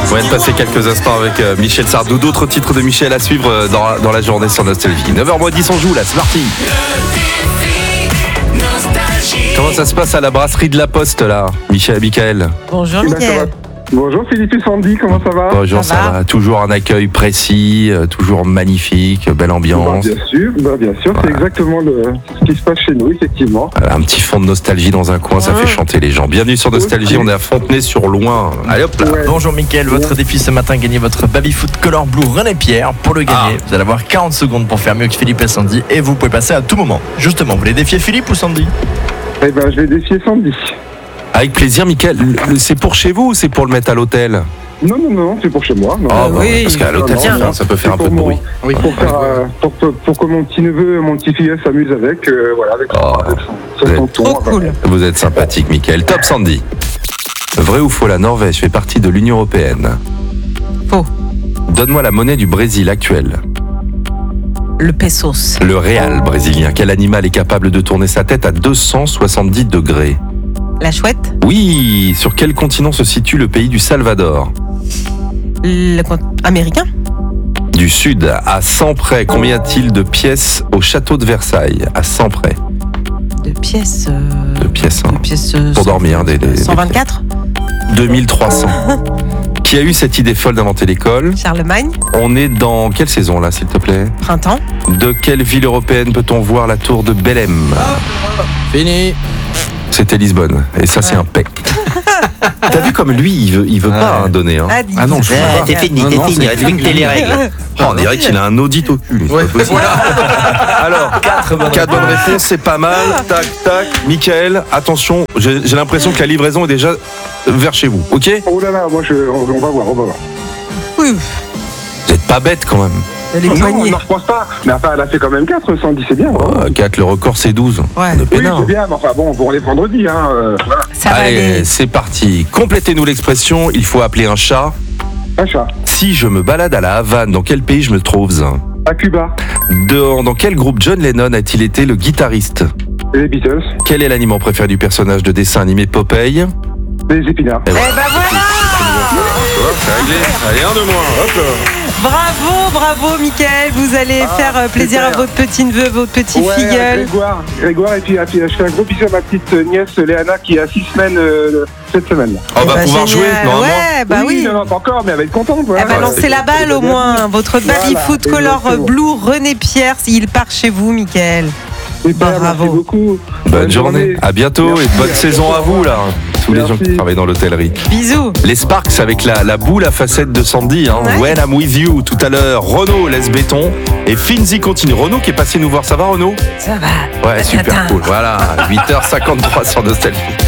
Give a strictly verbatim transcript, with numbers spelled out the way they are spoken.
On vient de passer quelques instants avec euh, Michel Sardou. D'autres titres de Michel à suivre euh, dans, dans la journée sur Nostalgie. neuf heures moins dix, on joue là, c'est parti. Comment ça se passe à la brasserie de la Poste là, Michel, Michael? Bonjour Eh ben, ça Mickaël. va. Bonjour Philippe et Sandy, comment ça va? Bonjour, Ça ça, va va. Toujours un accueil précis, euh, toujours magnifique, belle Bah, ambiance. Bien sûr, bah, bien sûr, c'est exactement le, ce qui se passe chez nous, effectivement. Voilà, un petit fond de nostalgie dans un coin, ça Ouais. fait chanter les gens. Bienvenue sur Nostalgie, on est à Fontenay-sur-Loing. Allez hop là. Ouais. Bonjour Mickaël, votre défi ce matin, gagner votre Babyfoot Color Blue René Pierre. Pour le gagner, Ah. vous allez avoir quarante secondes pour faire mieux que Philippe et Sandy et vous pouvez passer à tout moment. Justement, vous voulez défier Philippe ou Sandy? Eh ben, je vais défier Sandy. Avec plaisir, Michael. Le- C'est pour chez vous ou c'est pour le mettre à l'hôtel? Non, non, non, c'est pour chez moi. Non, Ah, non, bah, oui. parce qu'à l'hôtel, Non, ça, non, ça peut faire un c'est peu de pour bruit. mon- Pour, faire, euh, pour, pour- pour que mon petit neveu et mon petit filleul s'amusent avec, euh, voilà, avec, Oh. avec son, son Ouais. tonton. Trop cool. Vous êtes sympathique, Michael. Top Sandy. Vrai ou faux, la Norvège fait partie de l'Union Européenne? Faux. Donne-moi la monnaie du Brésil actuelle. Le pesos. Le réal brésilien. Quel animal est capable de tourner sa tête à deux cent soixante-dix degrés? La chouette. Oui. Sur quel continent se situe le pays du Salvador? Le con- américain. Du sud, à cent près. Combien y a-t-il de pièces au château de Versailles? À cent près. De pièces. euh, De pièces, hein. de pièces euh, Pour cent- dormir, des, des- des- cent vingt-quatre. deux mille trois cents. Qui a eu cette idée folle d'inventer l'école? Charlemagne. On est dans quelle saison là, s'il te plaît? Printemps. De quelle ville européenne peut-on voir la tour de Belém? Fini. C'était Lisbonne. Et ça, c'est un paix. T'as vu comme lui, il veut, il veut pas hein, donner. Hein. Ah, dis- Ah non, je Ouais, comprends pas. t'es fini, Non, t'es non, fini, c'est- respectez les règles. Oh, on dirait qu'il a un audit au cul. C'est pas possible. Alors, quatre bonnes, réponses, c'est pas mal. Tac, tac. Michael, attention, j'ai j'ai l'impression que la livraison est déjà vers chez vous. Ok? Oh là là, moi, je, on, on va voir, on va voir. Oui. Vous êtes pas bête quand même. Les non, poignets. non, je pense pas. Mais enfin, elle a fait quand même quatre, Sandy, c'est bien. Hein. quatre, le record c'est douze. Ouais. De Oui, peinard. c'est bien, mais enfin bon, pour les vendredis, hein. euh, voilà. Ça va Allez, aller. c'est parti. Complétez-nous l'expression, il faut appeler un chat. Un chat. Si je me balade à la Havane, dans quel pays je me trouve? À Cuba, Dans, dans quel groupe John Lennon a-t-il été le guitariste? les Beatles, Quel est l'aliment préféré du personnage de dessin animé Popeye? les épinards. Et Eh voilà. ben voilà. Hop, c'est réglé. Allez, un de moins. Hop là. Bravo, bravo Mickaël. Vous allez faire euh, plaisir super. à votre petit neveu, votre petit Ouais, filleul. Grégoire, Grégoire, et puis, et puis je fais un gros bisou à ma petite nièce Léana qui a six semaines euh, cette semaine. On Eh va ben, pouvoir génial. jouer normalement. Ouais, bah oui. Non, non, pas encore, mais elle va être contente. Voilà. Elle va Ouais, lancer c'est- la balle au moins. Votre Voilà, Babyfoot Color exactement. Blue René Pierre, il part chez vous, Mickaël. Super, Bravo. merci beaucoup. Bonne journée. À bientôt Merci. et bonne saison à vous là. Tous les gens qui Merci. travaillent dans l'hôtellerie. Bisous. Les Sparks avec la, la boule à facettes de Sandy. Hein. Ouais. When I'm with you tout à l'heure. Renaud laisse béton. Et Finzi continue. Renaud qui est passé nous voir. Ça va Renaud? Ça va. Ouais, super Tata. cool. Voilà. huit heures cinquante-trois sur Nostalgie.